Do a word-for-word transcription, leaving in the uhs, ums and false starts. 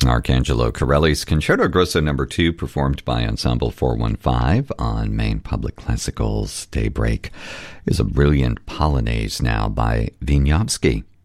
Arcangelo Corelli's Concerto Grosso Number two, performed by Ensemble four one five on Maine Public Classical's Daybreak, is a brilliant Polonaise now by Wieniawski.